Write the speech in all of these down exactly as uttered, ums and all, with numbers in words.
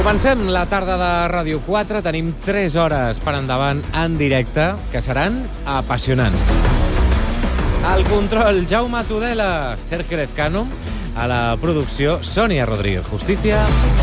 Comencem la tarda de Ràdio quatre. Tenim tres hores per endavant en directe, que seran apassionants. Al control, Jaume Tudela, Sergio Lezcano. A la producció, Sònia Rodríguez Justicia.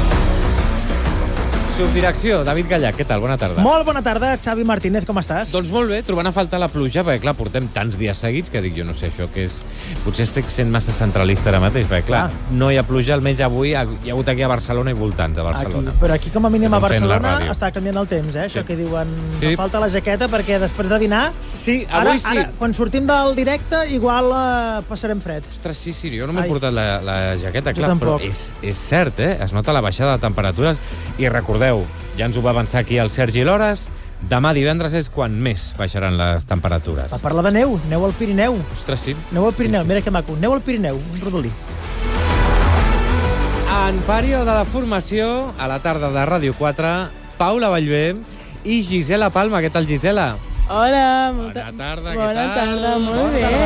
Subdirecció, David Gallach. Què tal? Bona tarda. Molt bona tarda, Xavi Martínez, com estàs? Doncs molt bé, trobant a faltar la pluja, perquè, clar, portem tants dies seguits que dic, jo no sé, això que és... Potser estic sent massa centralista ara mateix, perquè, clar, ah. no hi ha pluja, almenys avui hi ha hagut aquí a Barcelona i voltants, a Barcelona. Aquí. Però aquí, com a mínim, a Barcelona està canviant el temps, eh? Això sí. Que diuen, sí. No falta la jaqueta, perquè després de dinar... Sí, avui ara, sí. Ara, quan sortim del directe, igual uh, passarem fred. Ostres, sí, sí, jo no m'he portat la, la jaqueta, jo clar, tampoc. Però és, és cert, eh? Es nota la baixada de temperatures i recordeu, ja ens ho va avançar aquí el Sergi Lores, demà divendres és quan més baixaran les temperatures. Va parlar de neu, neu al Pirineu. Ostres, sí. Neu al Pirineu, sí, sí. Mira que maco. Neu al Pirineu, un rodolí. En període de formació, a la tarda de Ràdio quatre, Paula Vallvé i Gisela Palma. Què tal, Gisela? Hola, molta... Bona tarda, Bona què tal? tarda, molt Bona bé.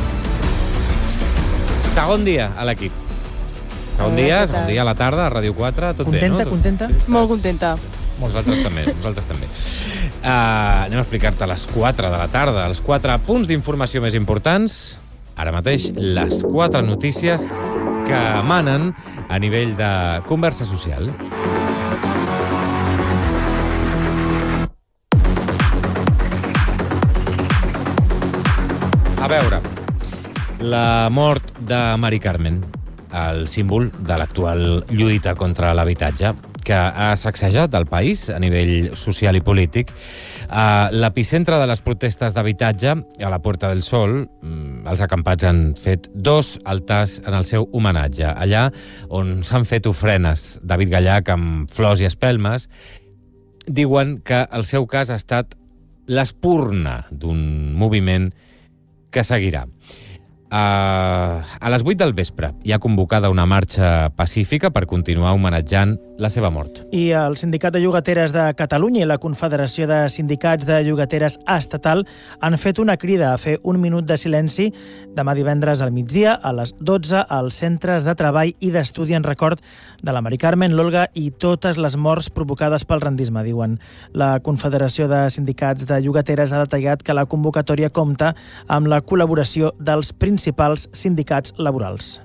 Tarda. Segon dia a l'equip. Segon dia, segon dia a la tarda, a Ràdio quatre, tot contenta, bé, no? Contenta, sí, contenta? Molt contenta. Nosaltres també, nosaltres també. Uh, anem a explicar-te a les quatre de la tarda, els quatre punts d'informació més importants. Ara mateix, les quatre notícies que emanen a nivell de conversa social. A veure, la mort de Mari Carmen, el símbol de l'actual lluita contra l'habitatge, que ha sacsejat el país a nivell social i polític. A l'epicentre de les protestes d'habitatge, a la Puerta del Sol, els acampats han fet dos altars en el seu homenatge. Allà on s'han fet ofrenes, David Gallach amb flors i espelmes, diuen que el seu cas ha estat l'espurna d'un moviment que seguirà. Uh, a les vuit del vespre hi ha convocada una marxa pacífica per continuar homenatjant la seva mort. I el Sindicat de Llogateres de Catalunya i la Confederació de Sindicats de Llogateres Estatal han fet una crida a fer un minut de silenci demà divendres al migdia a les dotze als centres de treball i d'estudi en record de la Mari Carmen, l'Olga i totes les morts provocades pel rendisme, diuen. La Confederació de Sindicats de Llogateres ha detallat que la convocatòria compta amb la col·laboració dels principals sindicats laborals.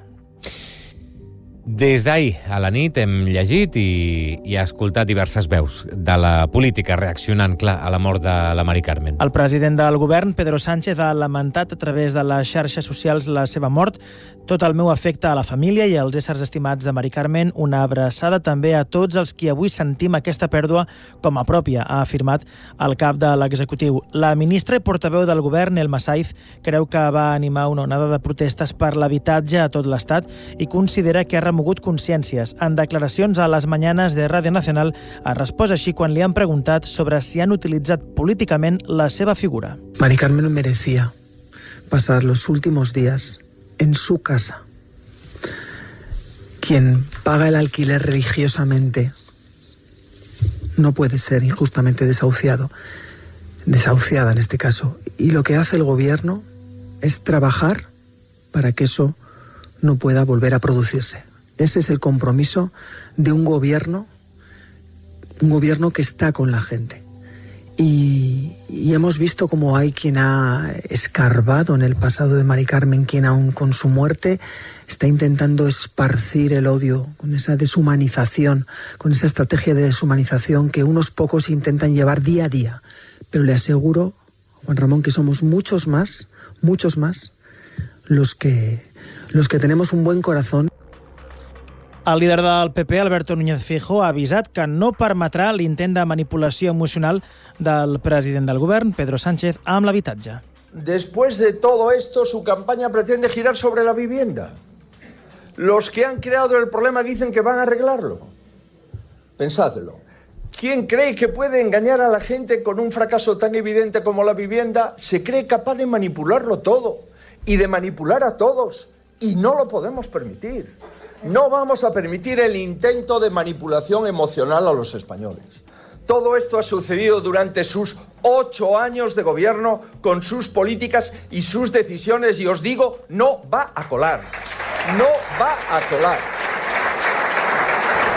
Des d'ahir a la nit hem llegit i, i escoltat diverses veus de la política reaccionant, clar, a la mort de la Mari Carmen. El president del govern, Pedro Sánchez, ha lamentat a través de les xarxes socials la seva mort. Tot el meu afecte a la família i als éssers estimats de Mari Carmen, una abraçada també a tots els qui avui sentim aquesta pèrdua com a pròpia, ha afirmat el cap de l'executiu. La ministra i portaveu del govern, Elma Saiz, creu que va animar una onada de protestes per l'habitatge a tot l'Estat i considera que ha remogut consciències. En declaracions a les mañanes de Radio Nacional ha respost així quan li han preguntat sobre si han utilitzat políticament la seva figura. Mari Carmen merecía pasar los últimos días en su casa. Quien paga el alquiler religiosamente no puede ser injustamente desahuciado, desahuciada en este caso. Y lo que hace el gobierno es trabajar para que eso no pueda volver a producirse. Ese es el compromiso de un gobierno, un gobierno que está con la gente. Y, y hemos visto cómo hay quien ha escarbado en el pasado de Mari Carmen, quien aún con su muerte está intentando esparcir el odio con esa deshumanización, con esa estrategia de deshumanización que unos pocos intentan llevar día a día. Pero le aseguro, Juan Ramón, que somos muchos más, muchos más, los que, los que tenemos un buen corazón. El líder del P P, Alberto Núñez Feijóo, ha avisat que no permetrà l'intent de manipulació emocional del president del govern, Pedro Sánchez, amb l'habitatge. Después de todo esto, su campaña pretende girar sobre la vivienda. Los que han creado el problema dicen que van a arreglarlo. Pensadlo. ¿Quién cree que puede engañar a la gente con un fracaso tan evidente como la vivienda? Se cree capaz de manipularlo todo y de manipular a todos. Y no lo podemos permitir. No vamos a permitir el intento de manipulación emocional a los españoles. Todo esto ha sucedido durante sus ocho años de gobierno con sus políticas y sus decisiones y os digo, no va a colar. No va a colar.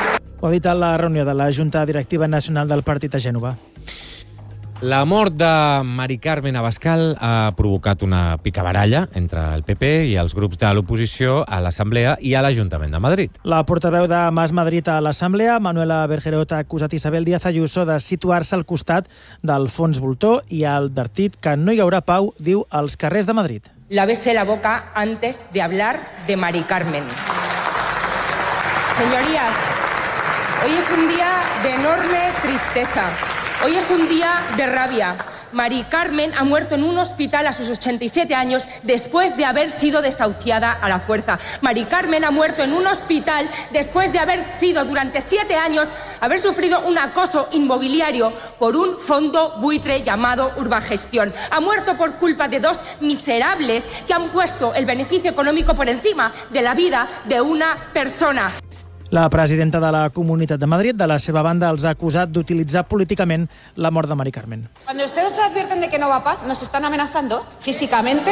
Ho ha dit a la reunió de la Junta Directiva Nacional del Partit a Gènova. La mort de Mari Carmen Abascal ha provocat una picabaralla entre el P P i els grups de l'oposició a l'Assemblea i a l'Ajuntament de Madrid. La portaveu de Mas Madrid a l'Assemblea, Manuela Bergerot, ha acusat Isabel Díaz Ayuso de situar-se al costat del fons voltor i ha advertit que no hi haurà pau, diu, als carrers de Madrid. Lávese la boca antes de hablar de Mari Carmen. Señorías, hoy es un día de enorme tristeza. Hoy es un día de rabia. Mari Carmen ha muerto en un hospital a sus ochenta y siete años después de haber sido desahuciada a la fuerza. Mari Carmen ha muerto en un hospital después de haber sido durante siete años, haber sufrido un acoso inmobiliario por un fondo buitre llamado Urbagestión. Ha muerto por culpa de dos miserables que han puesto el beneficio económico por encima de la vida de una persona. La presidenta de la Comunitat de Madrid, de la seva banda, els ha acusat d'utilitzar políticament la mort de Mari Carmen. Cuando ustedes advierten de que no va paz, nos están amenazando físicamente.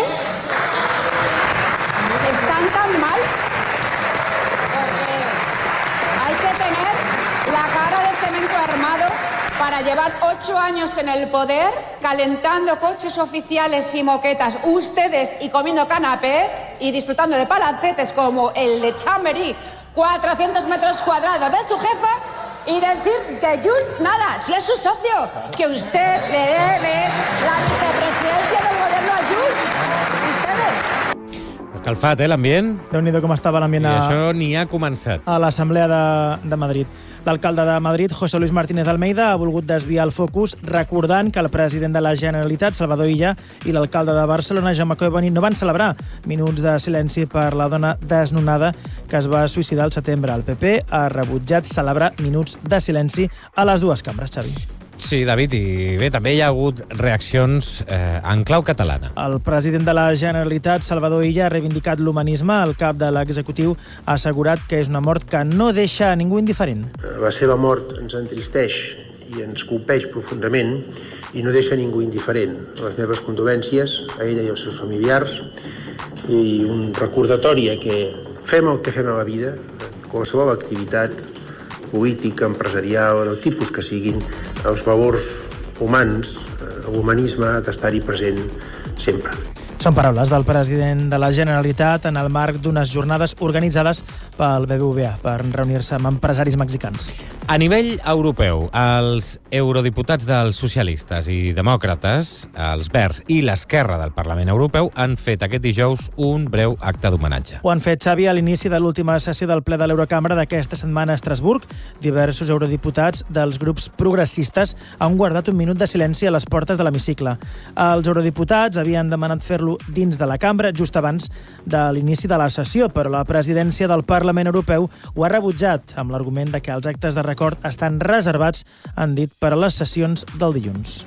Están tan mal porque hay que tener la cara de cemento armado para llevar ocho años en el poder, calentando coches oficiales y moquetas, ustedes, y comiendo canapés y disfrutando de palacetes como el de Chamberí, cuatrocientos metros cuadrados de su jefa, y decir que Junts, nada, si es su socio, que usted le debe la vicepresidencia del gobierno a Junts. Ustedes. Escalfat, eh, l'ambient? Déu-n'hi-do com estava l'ambient I a, això ni ha començat. a l'Assemblea de, de Madrid. L'alcalde de Madrid, José Luis Martínez Almeida, ha volgut desviar el focus recordant que el president de la Generalitat, Salvador Illa, i l'alcalde de Barcelona, Jaume Collboni, no van celebrar minuts de silenci per la dona desnonada que es va suïcidar al setembre. El P P ha rebutjat celebrar minuts de silenci a les dues cambres, Xavi. Sí, David, i bé, també hi ha hagut reaccions eh, en clau catalana. El president de la Generalitat, Salvador Illa, ha reivindicat l'humanisme. El cap de l'executiu ha assegurat que és una mort que no deixa a ningú indiferent. La seva mort ens entristeix i ens colpeix profundament i no deixa ningú indiferent. Les meves condolències a ella i als seus familiars i un recordatori que fem el que fem a la vida, qualsevol activitat política, empresarial, del tipus que siguin, els valors humans, l'humanisme ha d'estar-hi present sempre. Són paraules del president de la Generalitat en el marc d'unes jornades organitzades pel B B V A per reunir-se amb empresaris mexicans. A nivell europeu, els eurodiputats dels socialistes i demòcrates, els Verds i l'Esquerra del Parlament Europeu han fet aquest dijous un breu acte d'homenatge. Ho han fet, Xavi, a l'inici de l'última sessió del ple de l'Eurocambra d'aquesta setmana a Estrasburg. Diversos eurodiputats dels grups progressistes han guardat un minut de silenci a les portes de l'hemicicle. Els eurodiputats havien demanat fer-lo dins de la cambra just abans de l'inici de la sessió, però la presidència del Parlament Europeu ho ha rebutjat amb l'argument de que els actes de record estan reservats, han dit, per a les sessions del dilluns.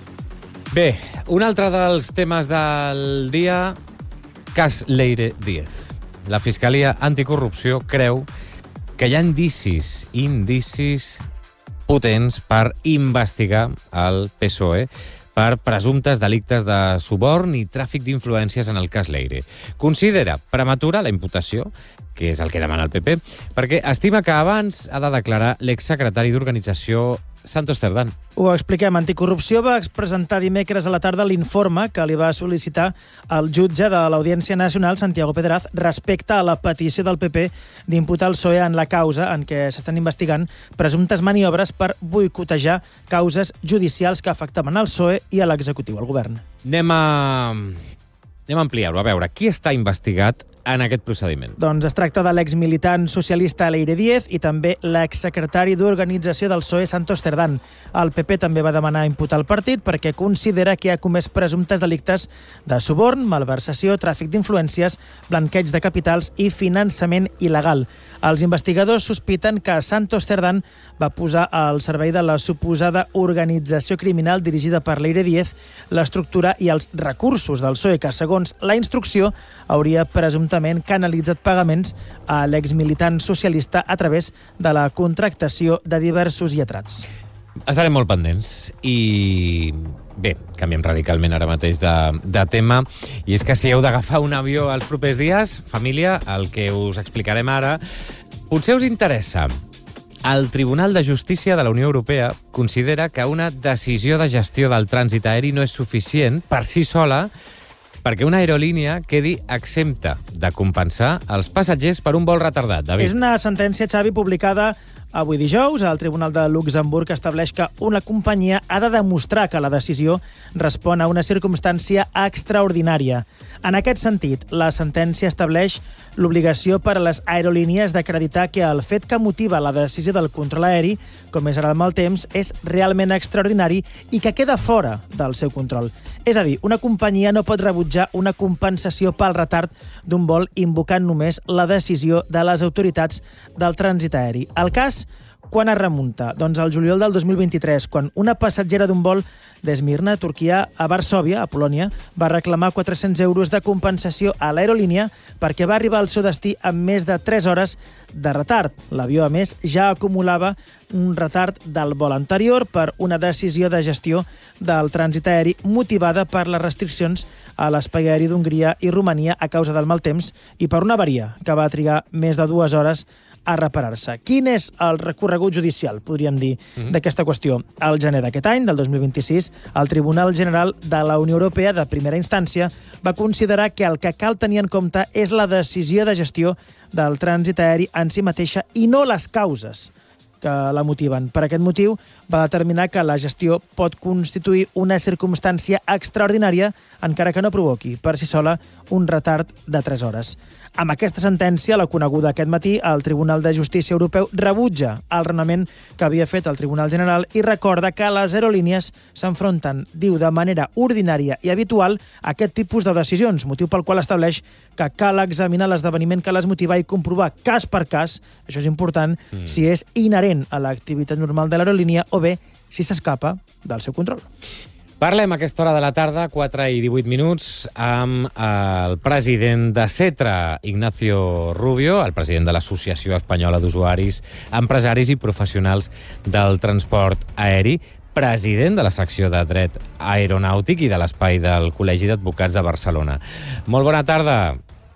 Bé, un altre dels temes del dia, cas Leire Díez. La Fiscalia Anticorrupció creu que hi ha indicis, indicis potents per investigar el P S O E per presumptes delictes de suborn i tràfic d'influències en el cas Leire. Considera prematura la imputació, que és el que demana el P P, perquè estima que abans ha de declarar l'exsecretari d'organització Santos Cerdán. Ho expliquem. Anticorrupció va presentar dimecres a la tarda l'informe que li va sol·licitar el jutge de l'Audiència Nacional, Santiago Pedraz, respecte a la petició del P P d'imputar el P S O E en la causa en què s'estan investigant presumptes maniobres per boicotejar causes judicials que afectaven al P S O E i a l'executiu, al govern. Anem a... Anem a ampliar-ho. A veure, qui està investigat en aquest procediment? Doncs es tracta de l'exmilitant socialista Leire Díez i també l'exsecretari d'organització del P S O E, Santos Cerdán. El P P també va demanar imputar el partit perquè considera que ha comès presumptes delictes de suborn, malversació, tràfic d'influències, blanqueig de capitals i finançament il·legal. Els investigadors sospiten que Santos Cerdán va posar al servei de la suposada organització criminal dirigida per Leire Díez l'estructura i els recursos del P S O E, que, segons la instrucció, hauria presumptament canalitzat pagaments a l'exmilitant socialista a través de la contractació de diversos lletrats. Estarem molt pendents i... Bé, canviem radicalment ara mateix de, de tema, i és que si heu d'agafar un avió els propers dies, família, el que us explicarem ara, potser us interessa. El Tribunal de Justícia de la Unió Europea considera que una decisió de gestió del trànsit aeri no és suficient per si sola perquè una aerolínia quedi exempta de compensar els passatgers per un vol retardat. David. És una sentència, Xavi, publicada avui dijous. El Tribunal de Luxemburg estableix que una companyia ha de demostrar que la decisió respon a una circumstància extraordinària. En aquest sentit, la sentència estableix l'obligació per a les aerolínies d'acreditar que el fet que motiva la decisió del control aeri, com és ara amb el temps, és realment extraordinari i que queda fora del seu control. És a dir, una companyia no pot rebutjar una compensació pel retard d'un vol invocant només la decisió de les autoritats del trànsit aeri. El cas, quan es remunta? Doncs al juliol del dos mil vint-i-tres, quan una passatgera d'un vol d'Esmirna, Turquia, a Varsòvia, a Polònia, va reclamar quatre-cents euros de compensació a l'aerolínia perquè va arribar al seu destí amb més de tres hores de retard. L'avió, a més, ja acumulava un retard del vol anterior per una decisió de gestió del trànsit aeri motivada per les restriccions a l'espai aeri d'Hongria i Romania a causa del mal temps i per una avaria que va trigar més de dues hores a reparar-se. Quin és el recorregut judicial, podríem dir, mm-hmm. d'aquesta qüestió? Al gener d'aquest any, del dos mil vint-i-sis, el Tribunal General de la Unió Europea de primera instància va considerar que el que cal tenir en compte és la decisió de gestió del trànsit aeri en si mateixa i no les causes que la motiven. Per aquest motiu, va determinar que la gestió pot constituir una circumstància extraordinària encara que no provoqui, per si sola, un retard de tres hores. Amb aquesta sentència, la coneguda aquest matí, el Tribunal de Justícia Europeu rebutja el raonament que havia fet el Tribunal General i recorda que les aerolínies s'enfronten, diu, de manera ordinària i habitual a aquest tipus de decisions, motiu pel qual estableix que cal examinar l'esdeveniment que les motiva i comprovar cas per cas, això és important, mm. si és inherent a l'activitat normal de l'aerolínia o bé si s'escapa del seu control. Parlem a aquesta hora de la tarda, quatre i divuit minuts, amb el president de Setra, Ignacio Rubio, el president de l'Associació Espanyola d'Usuaris, Empresaris i Professionals del Transport Aeri, president de la secció de Dret Aeronàutic i de l'espai del Col·legi d'Advocats de Barcelona. Molt bona tarda.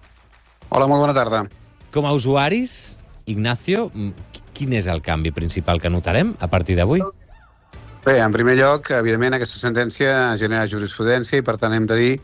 Hola, molt bona tarda. Com a usuaris, Ignacio, quin és el canvi principal que notarem a partir d'avui? Bé, en primer lloc, evidentment, aquesta sentència genera jurisprudència i, per tant, hem de dir